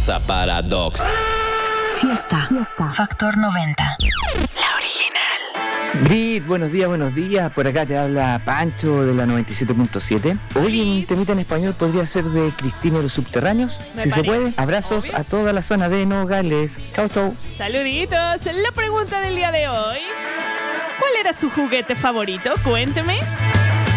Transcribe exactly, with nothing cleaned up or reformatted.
Pausa para Docs. Fiesta. Fiesta. Factor noventa. La original. Brit, buenos días, buenos días. Por acá te habla Pancho de la noventa y siete punto siete. Hoy en temita en español podría ser de Cristina y los subterráneos. Me si parece. se puede, abrazos Obvio. a toda la zona de Nogales. Chau, chau. Saluditos. La pregunta del día de hoy: ¿cuál era su juguete favorito? Cuénteme.